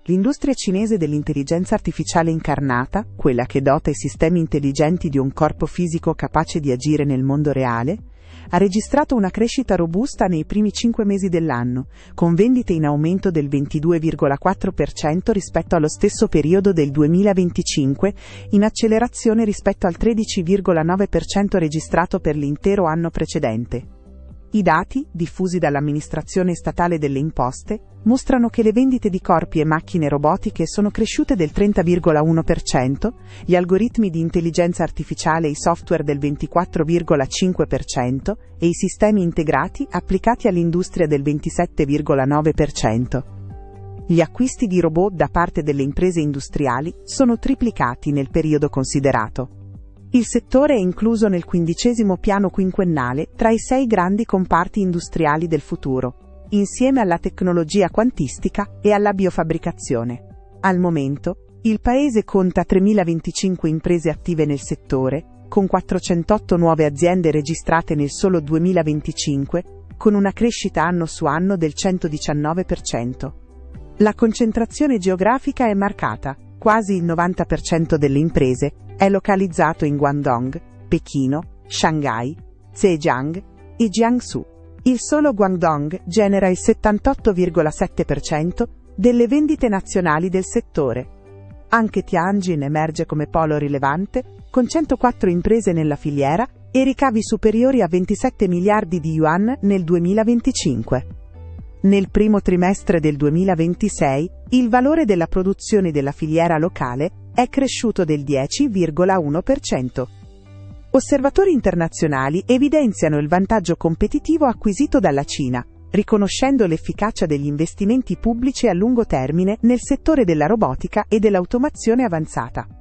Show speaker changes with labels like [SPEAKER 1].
[SPEAKER 1] L'industria cinese dell'intelligenza artificiale incarnata, quella che dota i sistemi intelligenti di un corpo fisico capace di agire nel mondo reale, ha registrato una crescita robusta nei primi 5 mesi dell'anno, con vendite in aumento del 22,4% rispetto allo stesso periodo del 2025, in accelerazione rispetto al 13,9% registrato per l'intero anno precedente. I dati, diffusi dall'amministrazione statale delle imposte, mostrano che le vendite di corpi e macchine robotiche sono cresciute del 30,1%, gli algoritmi di intelligenza artificiale e i software del 24,5% e i sistemi integrati applicati all'industria del 27,9%. Gli acquisti di robot da parte delle imprese industriali sono triplicati nel periodo considerato. Il settore è incluso nel 15° piano quinquennale tra i 6 grandi comparti industriali del futuro, insieme alla tecnologia quantistica e alla biofabbricazione. Al momento, il Paese conta 3.025 imprese attive nel settore, con 408 nuove aziende registrate nel solo 2025, con una crescita anno su anno del 119%. La concentrazione geografica è marcata, quasi il 90% delle imprese è localizzato in Guangdong, Pechino, Shanghai, Zhejiang e Jiangsu. Il solo Guangdong genera il 78,7% delle vendite nazionali del settore. Anche Tianjin emerge come polo rilevante, con 104 imprese nella filiera e ricavi superiori a 27 miliardi di yuan nel 2025. Nel primo trimestre del 2026, il valore della produzione della filiera locale è cresciuto del 10,1%. Osservatori internazionali evidenziano il vantaggio competitivo acquisito dalla Cina, riconoscendo l'efficacia degli investimenti pubblici a lungo termine nel settore della robotica e dell'automazione avanzata.